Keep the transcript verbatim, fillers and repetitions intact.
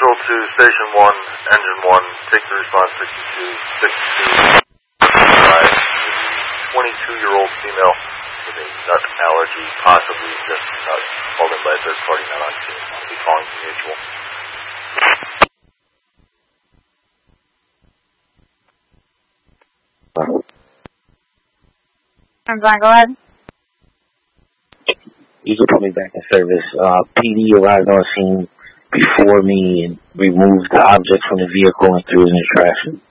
Central to Station one, Engine one, take the response sixty-two, sixty-two, five, twenty-two-year-old female with a nut allergy, possibly just nut, called in by a third party not on scene. I'll be calling for mutual. I'm fine, go ahead. You can put me back in service. Uh, P D arrived on scene before me and removed the object from the vehicle and threw it in the trash.